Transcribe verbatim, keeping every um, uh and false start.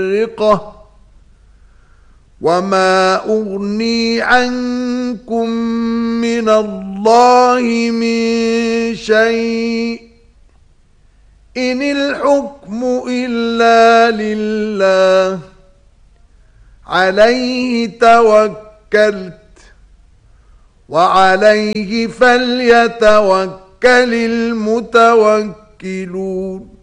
مُفَرِّقَةٌ وَمَا أُغْنِي عَنكُم مِّنَ اللَّهِ مِن شَيْءٍ إِنِ الْحُكْمُ إِلَّا لِلَّهِ عَلَيْهِ تَوَكَّلْتُ وَعَلَيْهِ فَلْيَتَوَكَّلِ الْمُتَوَكِّلُونَ